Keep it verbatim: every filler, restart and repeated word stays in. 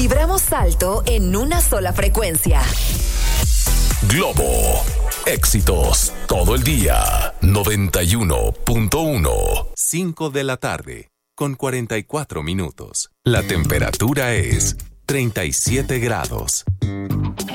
Vibramos alto en una sola frecuencia. Globo. Éxitos todo el día. noventa y uno punto uno. cinco de la tarde con cuarenta y cuatro minutos. La temperatura es treinta y siete grados.